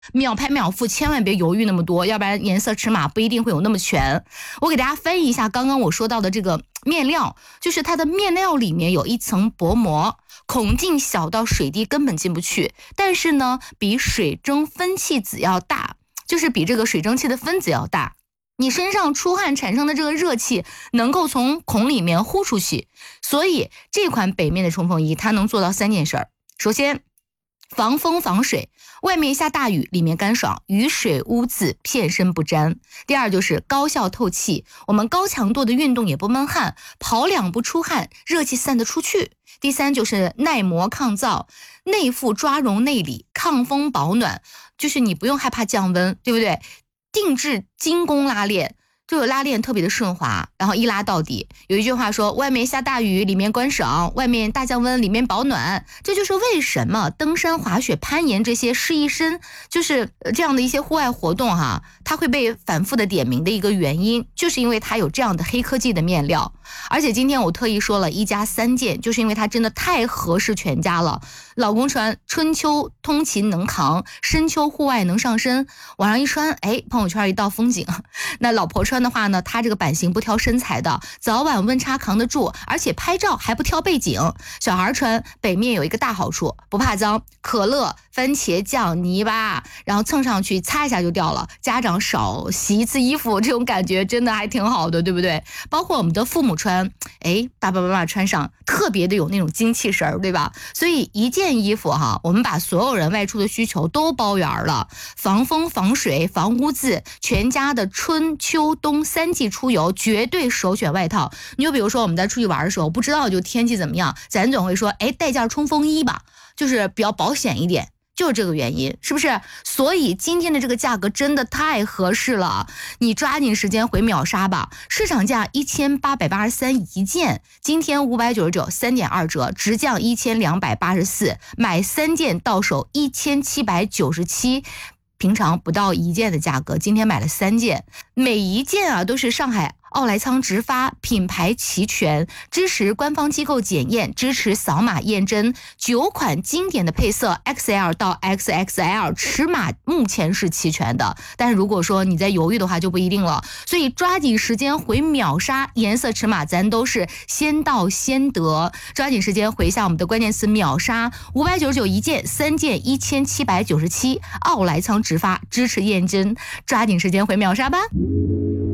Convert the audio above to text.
秒拍秒付，千万别犹豫那么多，要不然颜色尺码不一定会有那么全。我给大家翻译一下刚刚我说到的这个面料，就是它的面料里面有一层薄膜，孔径小到水滴根本进不去，但是呢比水蒸分气子要大，就是比这个水蒸气的分子要大，你身上出汗产生的这个热气能够从孔里面呼出去。所以这款北面的冲锋衣它能做到3件事。首先防风防水，外面下大雨里面干爽，雨水污渍片身不沾。第二就是高效透气，我们高强度的运动也不闷汗，跑两步出汗，热气散得出去。第三就是耐磨抗燥，内附抓绒内里，抗风保暖，就是你不用害怕降温，对不对？定制精工拉链，这个拉链特别的顺滑，然后一拉到底。有一句话说，外面下大雨里面干爽，外面大降温里面保暖。这就是为什么登山滑雪攀岩这些试一身就是这样的一些户外活动它会被反复的点名的一个原因，就是因为它有这样的黑科技的面料。而且今天我特意说了1加3件，就是因为它真的太合适全家了。老公穿春秋通勤能扛，深秋户外能上身，往上一穿，朋友圈一道风景。那老婆穿的话呢，它这个版型不挑身材的，早晚温差扛得住，而且拍照还不挑背景。小孩穿北面有一个大好处，不怕脏，可乐、番茄酱、泥巴，然后蹭上去擦一下就掉了。家长少洗一次衣服，这种感觉真的还挺好的，对不对？包括我们的父母穿，爸爸妈妈穿上特别的有那种精气神，对吧？所以一件衣服我们把所有人外出的需求都包圆了，防风防水防污渍，全家的春秋冬3季出游绝对首选外套。你就比如说我们在出去玩的时候，不知道就天气怎么样，咱总会说带件冲锋衣吧，就是比较保险一点，就是这个原因，是不是？所以今天的这个价格真的太合适了，你抓紧时间回秒杀吧。市场价1883一件，今天599 3.2折，直降1284，买3件到手1797，平常不到1件的价格，今天买了3件，每一件都是上海奥莱仓直发，品牌齐全，支持官方机构检验，支持扫码验真，9款经典的配色 XL 到 XXL 尺码目前是齐全的，但是如果说你在犹豫的话就不一定了，所以抓紧时间回秒杀，颜色尺码咱都是先到先得，抓紧时间回一下我们的关键词秒杀，599一件，3件1797，奥莱仓直发，支持验真，抓紧时间回秒杀吧。